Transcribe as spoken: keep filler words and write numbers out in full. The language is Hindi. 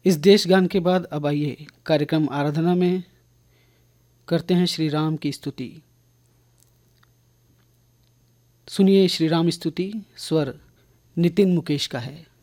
इस देश गान के बाद अब आइए कार्यक्रम आराधना में करते हैं श्री राम की स्तुति। सुनिए श्री राम स्तुति, स्वर नितिन मुकेश का है।